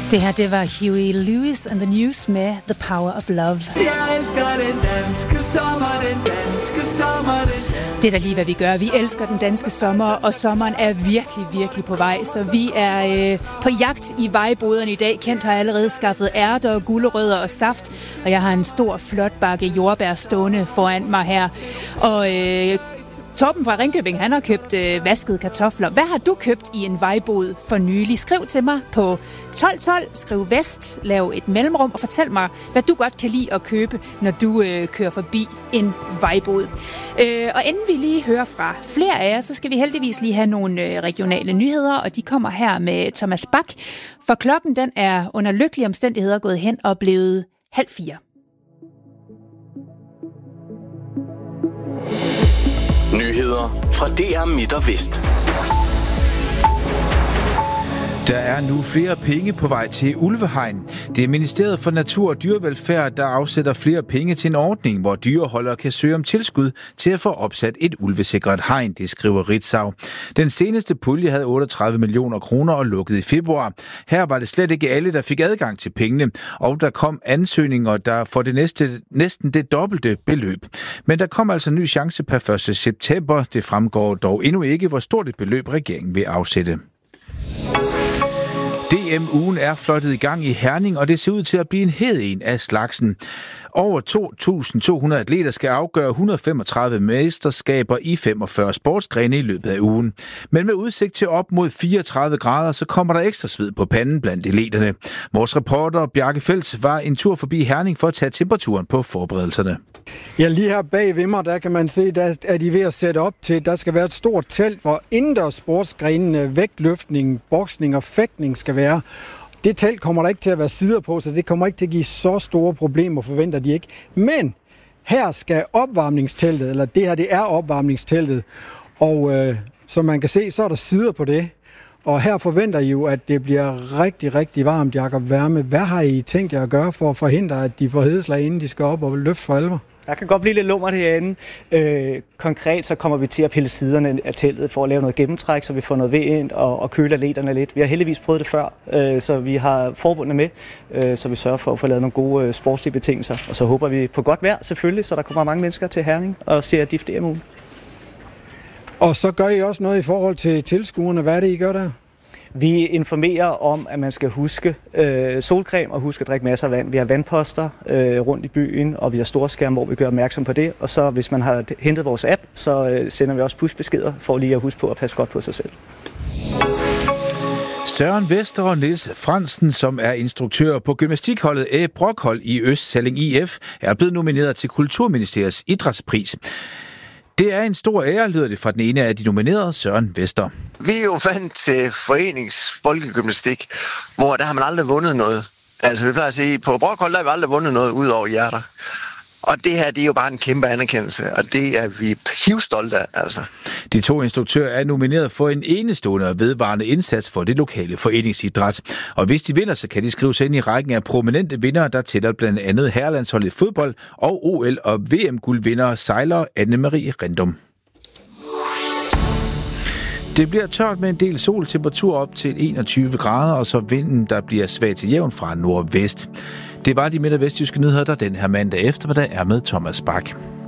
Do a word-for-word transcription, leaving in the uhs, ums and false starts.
Det her, det var Huey Lewis and the News med The Power of Love. Jeg elsker den danske sommer, den danske sommer, den danske. Det er da lige, hvad vi gør. Vi elsker den danske sommer, og sommeren er virkelig, virkelig på vej. Så vi er øh, på jagt i vejboderne i dag. Kent har allerede skaffet ærter, gulerødder og saft, og jeg har en stor, flot bakke jordbær stående foran mig her. Og øh, Torben fra Ringkøbing, han har købt øh, vaskede kartofler. Hvad har du købt i en vejbod for nylig? Skriv til mig på tolv tolv, skriv vest, lav et mellemrum og fortæl mig, hvad du godt kan lide at købe, når du øh, kører forbi en vejbod. Øh, og inden vi lige hører fra flere af jer, så skal vi heldigvis lige have nogle øh, regionale nyheder, og de kommer her med Thomas Bak. For klokken, den er under lykkelige omstændigheder gået hen og blevet halv fire. Nyheder fra D R Midt og Vest. Der er nu flere penge på vej til ulvehegn. Det er Ministeriet for Natur og Dyrevelfærd, der afsætter flere penge til en ordning, hvor dyreholdere kan søge om tilskud til at få opsat et ulvesikret hegn, det skriver Ritzau. Den seneste pulje havde otteogtredive millioner kroner og lukkede i februar. Her var det slet ikke alle, der fik adgang til pengene, og der kom ansøgninger, der for det næste, næsten det dobbelte beløb. Men der kom altså en ny chance per første september. Det fremgår dog endnu ikke, hvor stort et beløb regeringen vil afsætte. D M-ugen er fløjtet i gang i Herning, og det ser ud til at blive en hed en af slagsen. Over to tusind to hundrede atleter skal afgøre et hundrede og femogtredive mesterskaber i femogfyrre sportsgrene i løbet af ugen. Men med udsigt til op mod fireogtredive grader, så kommer der ekstra sved på panden blandt eliterne. Vores reporter Bjarke Feldt var en tur forbi Herning for at tage temperaturen på forberedelserne. Ja, lige her bag ved mig, der kan man se, der er de ved at sætte op til, der skal være et stort telt, hvor indendørs sportsgrenene, vægtløftning, boksning og fægtning skal være. Det telt kommer der ikke til at være sider på, så det kommer ikke til at give så store problemer, forventer de ikke. Men her skal opvarmningsteltet, eller det her, det er opvarmningsteltet, og øh, som man kan se, så er der sider på det. Og her forventer I jo, at det bliver rigtig, rigtig varmt, Jakob Værme. Hvad har I tænkt jer at gøre for at forhindre, at de får hedeslag, inden de skal op og løfte for alvor? Der kan godt blive lidt lummert herinde. Øh, konkret så kommer vi til at pille siderne af teltet for at lave noget gennemtræk, så vi får noget ved ind og, og køle atleterne lidt. Vi har heldigvis prøvet det før, øh, så vi har forbundet med, øh, så vi sørger for at få lavet nogle gode øh, sportslige betingelser. Og så håber vi på godt vejr selvfølgelig, så der kommer mange mennesker til Herning og ser D I F D M-ugen. Og så gør I også noget i forhold til tilskuerne. Hvad er det, I gør der? Vi informerer om, at man skal huske øh, solcreme og huske at drikke masser af vand. Vi har vandposter øh, rundt i byen, og vi har storskærme, hvor vi gør opmærksom på det. Og så hvis man har hentet vores app, så øh, sender vi også pushbeskeder for lige at huske på at passe godt på sig selv. Søren Vester og Niels Fransen, som er instruktør på gymnastikholdet A. Brokhold i Østsalling I F, er blevet nomineret til Kulturministeriets idrætspris. Det er en stor ære, lyder det fra den ene af de nominerede, Søren Vester. Vi er jo vant til foreningsfolkegymnastik, hvor der har man aldrig vundet noget. Altså vi plejer at sige, på Brokhold der har vi aldrig vundet noget ud over hjerter. Og det her, det er jo bare en kæmpe anerkendelse, og det er vi hivstolte af, altså. De to instruktører er nomineret for en enestående og vedvarende indsats for det lokale foreningsidræt. Og hvis de vinder, så kan de skrive sig ind i rækken af prominente vindere, der tæller blandt andet herrelandsholdet fodbold og O L- og V M-guldvinder sejler Anne-Marie Rindum. Det bliver tørt med en del sol, temperatur op til enogtyve grader, og så vinden, der bliver svag til jævn fra nordvest. Det var de midt- og vestjyske nyheder, der den her mandag eftermiddag er med Thomas Bak.